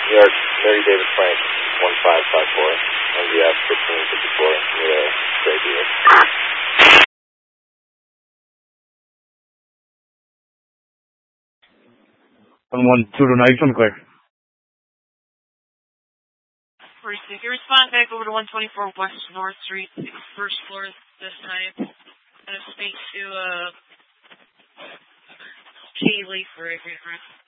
New York, Mary David Frank, 1554, MVF 1554, near Gray Beer. 112 tonight, on clear. Precinct, you respond back over to 124 West North Street, first floor this time. And speak to Kaylee for a reference.